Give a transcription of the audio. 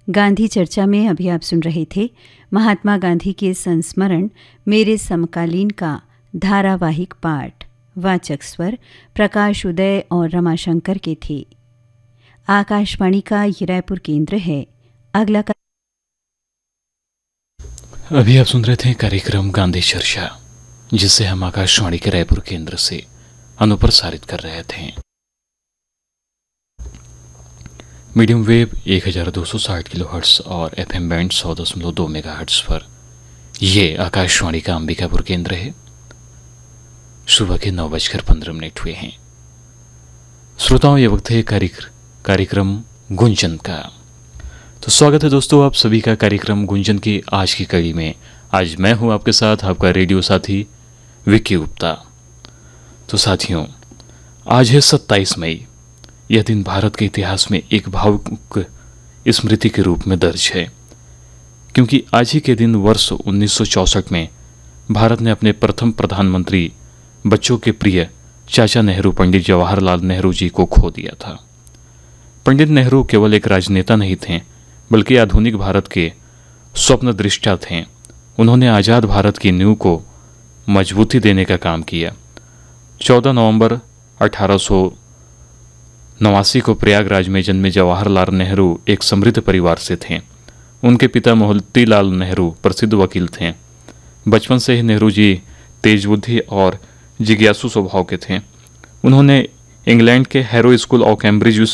गांधी चर्चा में अभी आप सुन रहे थे महात्मा गांधी के संस्मरण मेरे समकालीन का धारावाहिक पाठ। वाचक स्वर प्रकाश उदय और रमाशंकर के थे। आकाशवाणी का ये रायपुर केंद्र है। अगला अभी आप सुन रहे थे कार्यक्रम गांधी चर्चा, जिसे हम आकाशवाणी के रायपुर केंद्र से अनुप्रसारित कर रहे थे। मीडियम वेव 1260 किलोहर्ट्ज और एफएम बैंड 100.2 मेगाहर्ट्ज पर यह आकाशवाणी का अंबिकापुर केंद्र है। सुबह के 9:15 हुए हैं। श्रोताओं, ये वक्त है कार्यक्रम गुंजन का। तो स्वागत है दोस्तों आप सभी का कार्यक्रम गुंजन की आज की कड़ी में। आज मैं हूं आपके साथ आपका रेडियो साथी विक्की गुप्ता। तो साथियों, आज है 27 मई। यह दिन भारत के इतिहास में एक भावुक स्मृति के रूप में दर्ज है, क्योंकि आज ही के दिन वर्ष 1964 में भारत ने अपने प्रथम प्रधानमंत्री, बच्चों के प्रिय चाचा नेहरू पंडित जवाहरलाल नेहरू जी को खो दिया था। पंडित नेहरू केवल एक राजनेता नहीं थे, बल्कि आधुनिक भारत के स्वप्न दृष्टा थे। उन्होंने आज़ाद भारत की नींव को मजबूती देने का काम किया। 14 नवंबर 1889 को प्रयागराज में जन्मे जवाहरलाल नेहरू एक समृद्ध परिवार से थे। उनके पिता मोतीलाल नेहरू प्रसिद्ध वकील थे। बचपन से ही नेहरू जी तेज बुद्धि और जिज्ञासु स्वभाव के थे। उन्होंने इंग्लैंड के हैरो स्कूल और कैम्ब्रिज